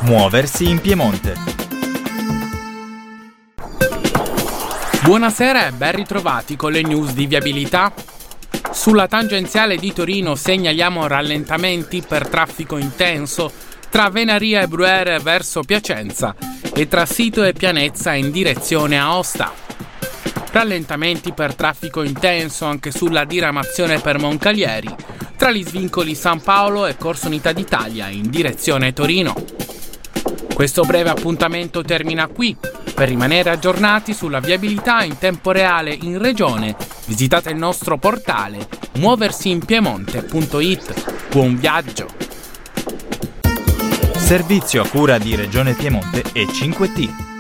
Muoversi in Piemonte. Buonasera e ben ritrovati con le news di viabilità. Sulla tangenziale di Torino segnaliamo rallentamenti per traffico intenso tra Venaria e Bruyere verso Piacenza e tra Sito e Pianezza in direzione Aosta. Rallentamenti per traffico intenso anche sulla diramazione per Moncalieri tra gli svincoli San Paolo e Corso Unità d'Italia in direzione Torino. Questo breve appuntamento termina qui. Per rimanere aggiornati sulla viabilità in tempo reale in regione, visitate il nostro portale muoversiinpiemonte.it. Buon viaggio! Servizio a cura di Regione Piemonte e 5T.